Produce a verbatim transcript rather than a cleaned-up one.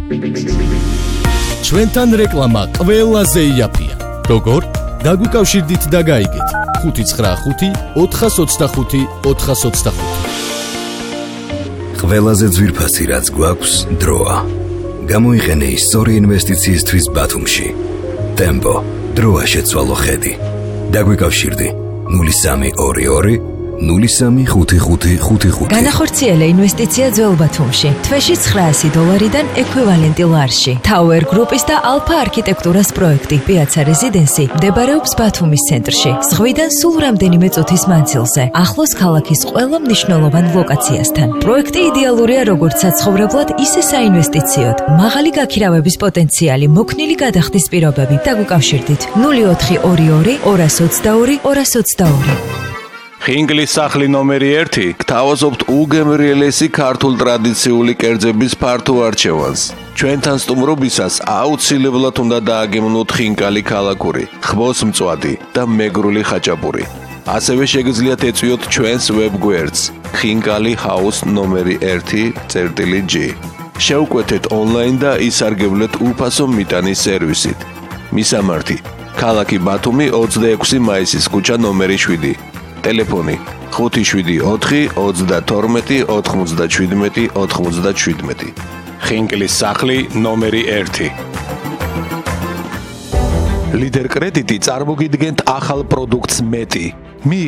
ჩვენთან რეკლამა ყველაზე იაფია. როგორ? დაგვიკავშირდით და გაიგეთ. ხუთი ცხრა ხუთი ოთხას ოცდახუთი ოთხას ოცდახუთი. ყველაზე ძვირფასი რაც გვაქვს დროა. გამოიყენე ის სწორი ინვესტიციისთვის ბათუმში. ტემპო, დროა შეცვალო ხედი. დაგვიკავშირდი ნული სამი ორი ორი ნული სამი ხუთი ხუთი ხუთი ხუთი. განახორციელა ინვესტიცია ძველ ბათუმში. თვეში ცხრაასი დოლარიდან ექვივალენტი ლარში. Tower Group-ის და Alpha არქიტექტურას პროექტი Piazza Residency მდებარეობს ბათუმის ცენტრში. ზღვიდან სულ რამდენიმე წუთის მანძილზე. ახლოს ქალაქის ყველა მნიშვნელოვან ლოკაციასთან. პროექტი იდეალურია როგორც საცხოვრებლად, ისე საინვესტიციოდ. მაღალი გაქირავების პოტენციალი, მოქნილი გადახდის პირობები. დაგვიკავშირდით ნული ოთხი ორი ორი ორას ოცდაორი ორას ოცდაორი. ხინგლის სახლი ნომერი ერთი გთავაზობთ უგემრიელესი ქართულ ტრადიციული კერძების ფართო არჩევანს. ჩვენთან სტუმრობისას აუცილებლად უნდა დააგემნოთ ხინკალი ქალაქური, ხმოსმწვადი და მეგრული ხაჭაპური. ასევე შეგიძლიათ ეწვიოთ ჩვენს ვებგვერდს ხინკალი ჰაუს ნომერი ერთი წერტილი ჯი. შევკვეთეთ ონლაინ და ისარგებლეთ უფასო მიტანის სერვისით. მისამართი: ქალაქი ბათუმი, ოცდაექვსი მაისის ქუჩა ნომერი შვიდი. ტელეფონი ხუთი შვიდი ოთხი ოცდათორმეტი ოთხმოცდაშვიდმეტი ოთხმოცდაშვიდმეტი. ხინკლის სახლი ნომერი ერთი. ლიდერ კრედიტი წარმოგიდგენთ ახალ პროდუქტს მეტი.